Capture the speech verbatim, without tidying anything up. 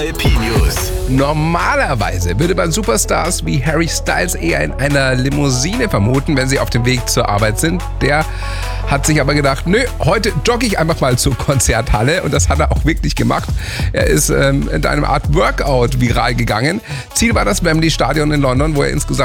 P-News. Normalerweise würde man Superstars wie Harry Styles eher in einer Limousine vermuten, wenn sie auf dem Weg zur Arbeit sind. Der hat sich aber gedacht, nö, heute jogge ich einfach mal zur Konzerthalle, und das hat er auch wirklich gemacht. Er ist ähm, in einer Art Workout viral gegangen. Ziel war das Wembley Stadion in London, wo er insgesamt